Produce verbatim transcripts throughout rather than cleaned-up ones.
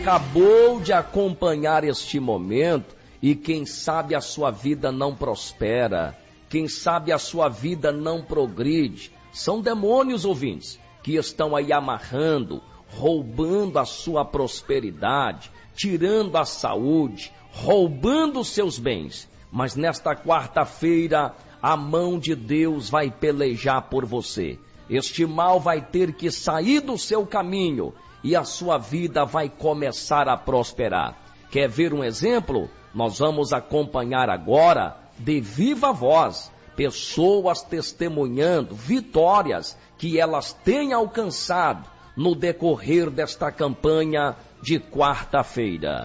Acabou de acompanhar este momento e quem sabe a sua vida não prospera, quem sabe a sua vida não progride. São demônios, ouvintes, que estão aí amarrando, roubando a sua prosperidade, tirando a saúde, roubando os seus bens. Mas nesta quarta-feira, a mão de Deus vai pelejar por você. Este mal vai ter que sair do seu caminho e a sua vida vai começar a prosperar. Quer ver um exemplo? Nós vamos acompanhar agora, de viva voz, pessoas testemunhando vitórias que elas têm alcançado no decorrer desta campanha de quarta-feira.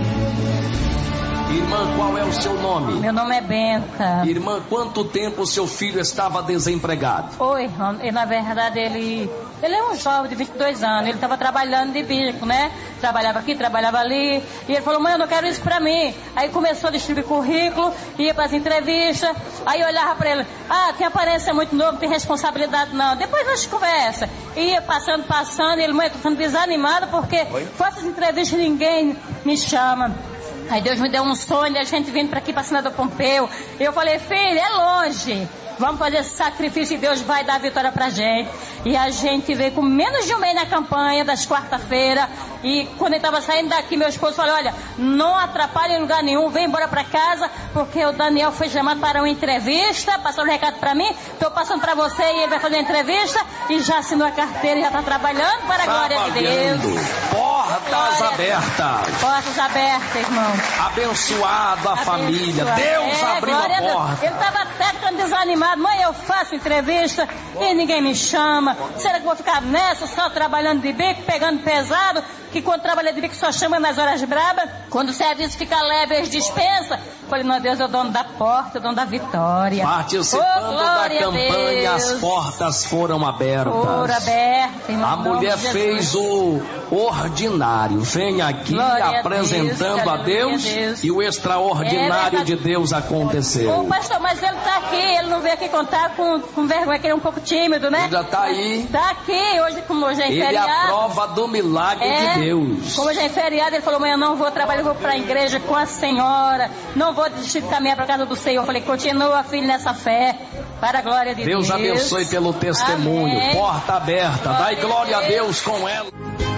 Irmã, qual é o seu nome? Meu nome é Benta. Irmã, quanto tempo o seu filho estava desempregado? Oi, irmão. E, na verdade, ele... Ele é um jovem de vinte e dois anos. Ele estava trabalhando de bico, né? Trabalhava aqui, trabalhava ali. E ele falou, mãe, eu não quero isso pra mim. Aí começou a distribuir currículo, ia pras entrevistas. Aí eu olhava pra ele. Ah, tem aparência muito novo, não tem responsabilidade não. Depois nós conversa. Ia passando, passando. E ele, mãe, eu tô ficando desanimado porque foi essas entrevistas e ninguém me chama. Aí Deus me deu um sonho de a gente vindo para aqui, para Senador Pompeu. Eu falei, filho, é longe. Vamos fazer esse sacrifício e Deus vai dar a vitória pra gente. E a gente veio com menos de um mês na campanha das quarta-feira. E quando ele estava saindo daqui, meu esposo falou, olha, não atrapalhe em lugar nenhum, vem embora pra casa, porque o Daniel foi chamado para uma entrevista, passou um recado pra mim, tô passando pra você e ele vai fazer a entrevista e já assinou a carteira e já tá trabalhando para a glória de Deus. Portas glória abertas. Portas abertas, irmão. Abençoado a Abençoado. família. Deus é, abriu a porta. Ele estava até ficando desanimado. Mãe, eu faço entrevista e ninguém me chama. Será que eu vou ficar nessa, só trabalhando de bico, pegando pesado? Que quando trabalha de bico só chama nas horas bravas. Quando o serviço fica leve, eles dispensam. Falei, meu Deus, é o dono da porta, é o dono da vitória. Participando oh, da campanha, as portas foram abertas. Foram abertas, irmão. A mulher fez o ordinário. Vem aqui glória apresentando a Deus, a Deus, a Deus e o extraordinário é de Deus aconteceu. Ô, pastor, mas ele está aqui, ele não veio aqui contar com, com vergonha, que ele é um pouco tímido, né? Ele já está aí. Está aqui, hoje, como hoje é feriado. Ele é a prova do milagre é, de Deus. Como hoje é feriado, ele falou, mãe, eu não vou trabalhar, eu vou para a igreja com a senhora, não vou desistir de caminhar para a casa do Senhor. Eu falei, continua, filho, nessa fé, para a glória de Deus. Deus abençoe pelo testemunho. Amém. Porta aberta, glória dai glória a Deus. Deus com ela.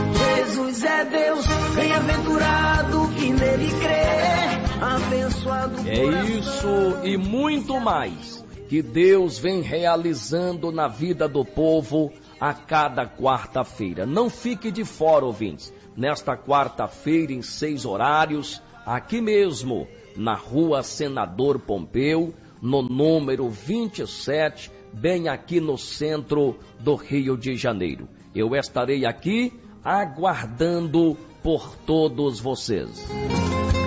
Jesus é Deus, bem-aventurado que nele crê, abençoado. É isso e muito mais que Deus vem realizando na vida do povo a cada quarta-feira. Não fique de fora, ouvintes. Nesta quarta-feira, em seis horários, aqui mesmo, na rua Senador Pompeu, no número vinte e sete, bem aqui no centro do Rio de Janeiro. Eu estarei aqui aguardando por todos vocês.